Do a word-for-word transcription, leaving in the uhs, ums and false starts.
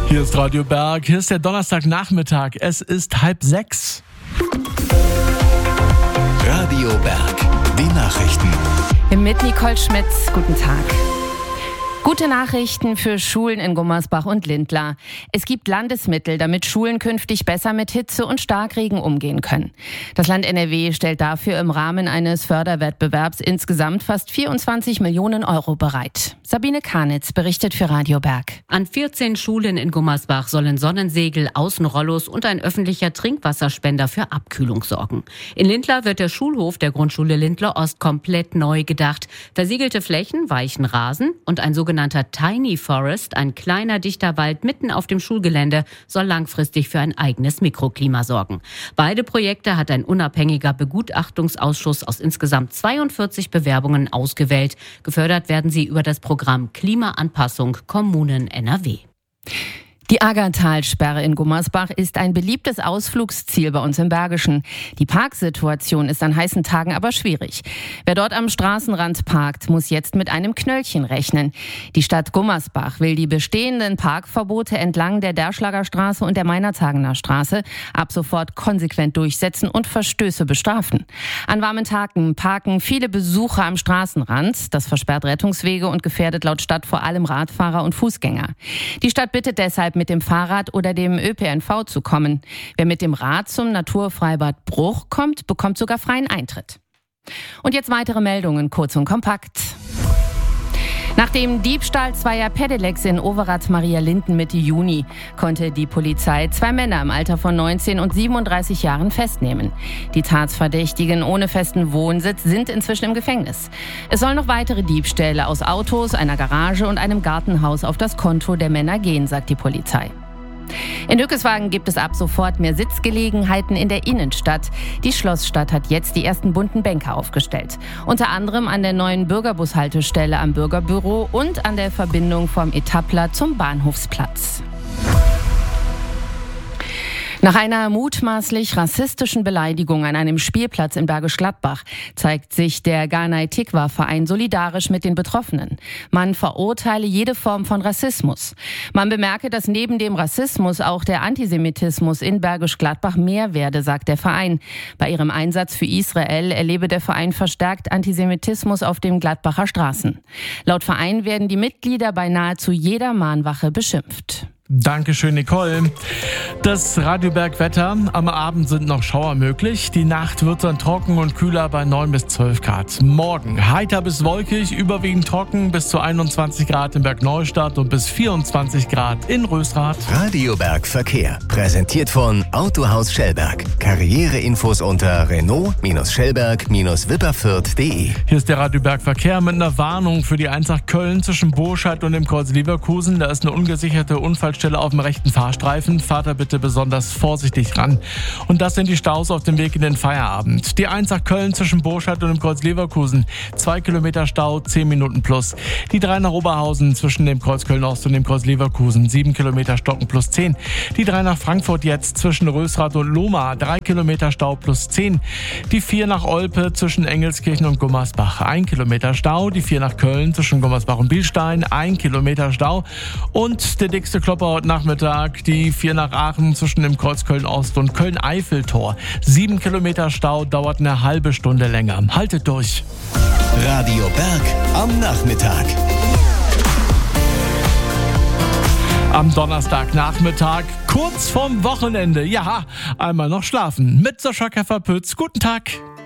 Hier ist Radio Berg, hier ist der Donnerstagnachmittag, es ist halb sechs. Radio Berg, die Nachrichten. Mit Nicole Schmitz, guten Tag. Gute Nachrichten für Schulen in Gummersbach und Lindlar. Es gibt Landesmittel, damit Schulen künftig besser mit Hitze und Starkregen umgehen können. Das Land N R W stellt dafür im Rahmen eines Förderwettbewerbs insgesamt fast vierundzwanzig Millionen Euro bereit. Sabine Karnitz berichtet für Radio Berg. An vierzehn Schulen in Gummersbach sollen Sonnensegel, Außenrollos und ein öffentlicher Trinkwasserspender für Abkühlung sorgen. In Lindlar wird der Schulhof der Grundschule Lindlar Ost komplett neu gedacht. Versiegelte Flächen, weichen Rasen und ein sogenannter Tiny Forest, ein kleiner dichter Wald mitten auf dem Schulgelände, soll langfristig für ein eigenes Mikroklima sorgen. Beide Projekte hat ein unabhängiger Begutachtungsausschuss aus insgesamt zweiundvierzig Bewerbungen ausgewählt. Gefördert werden sie über das Programm Klimaanpassung Kommunen N R W. Die Aggertalsperre in Gummersbach ist ein beliebtes Ausflugsziel bei uns im Bergischen. Die Parksituation ist an heißen Tagen aber schwierig. Wer dort am Straßenrand parkt, muss jetzt mit einem Knöllchen rechnen. Die Stadt Gummersbach will die bestehenden Parkverbote entlang der Derschlager Straße und der Meinerzagener Straße ab sofort konsequent durchsetzen und Verstöße bestrafen. An warmen Tagen parken viele Besucher am Straßenrand. Das versperrt Rettungswege und gefährdet laut Stadt vor allem Radfahrer und Fußgänger. Die Stadt bittet deshalb, mit dem Fahrrad oder dem Ö P N V zu kommen. Wer mit dem Rad zum Naturfreibad Bruch kommt, bekommt sogar freien Eintritt. Und jetzt weitere Meldungen, kurz und kompakt. Nach dem Diebstahl zweier Pedelecs in Overath-Marialinden Mitte Juni konnte die Polizei zwei Männer im Alter von neunzehn und siebenunddreißig Jahren festnehmen. Die Tatverdächtigen ohne festen Wohnsitz sind inzwischen im Gefängnis. Es sollen noch weitere Diebstähle aus Autos, einer Garage und einem Gartenhaus auf das Konto der Männer gehen, sagt die Polizei. In Hückeswagen gibt es ab sofort mehr Sitzgelegenheiten in der Innenstadt. Die Schlossstadt hat jetzt die ersten bunten Bänke aufgestellt. Unter anderem an der neuen Bürgerbushaltestelle am Bürgerbüro und an der Verbindung vom Etappler zum Bahnhofsplatz. Nach einer mutmaßlich rassistischen Beleidigung an einem Spielplatz in Bergisch Gladbach zeigt sich der Ganei Tikva-Verein solidarisch mit den Betroffenen. Man verurteile jede Form von Rassismus. Man bemerke, dass neben dem Rassismus auch der Antisemitismus in Bergisch Gladbach mehr werde, sagt der Verein. Bei ihrem Einsatz für Israel erlebe der Verein verstärkt Antisemitismus auf den Gladbacher Straßen. Laut Verein werden die Mitglieder bei nahezu jeder Mahnwache beschimpft. Dankeschön, Nicole. Das Radio Berg Wetter. Am Abend sind noch Schauer möglich. Die Nacht wird dann trocken und kühler bei neun bis zwölf Grad. Morgen heiter bis wolkig, überwiegend trocken bis zu einundzwanzig Grad in Bergneustadt und bis vierundzwanzig Grad in Rösrath. Radio Berg Verkehr. Präsentiert von Autohaus Schellberg. Karriereinfos unter Renault-Schellberg-Wipperfürth punkt de. Hier ist der Radio Berg Verkehr mit einer Warnung für die eins nach Köln zwischen Burscheid und dem Kreuz Leverkusen. Da ist eine ungesicherte Unfallstelle auf dem rechten Fahrstreifen. Fahrt da bitte besonders vorsichtig ran. Und das sind die Staus auf dem Weg in den Feierabend. Die eins nach Köln zwischen Burscheid und dem Kreuz Leverkusen. Zwei Kilometer Stau, zehn Minuten plus. Die drei nach Oberhausen zwischen dem Kreuz Köln-Ost und dem Kreuz Leverkusen. Sieben Kilometer Stocken plus zehn. Die drei nach Frankfurt jetzt zwischen Rösrath und Lohmar. Drei Kilometer Stau plus zehn. Die vier nach Olpe zwischen Engelskirchen und Gummersbach. Ein Kilometer Stau. Die vier nach Köln zwischen Gummersbach und Bielstein. Ein Kilometer Stau. Und der dickste Klopper heute Nachmittag, die vier nach Aachen zwischen dem Kreuz Köln-Ost und Köln-Eiffeltor. Sieben Kilometer Stau, dauert eine halbe Stunde länger. Haltet durch. Radio Berg am Nachmittag. Am Donnerstagnachmittag, kurz vorm Wochenende. Ja, einmal noch schlafen. Mit Sascha Käfer-Pütz. Guten Tag.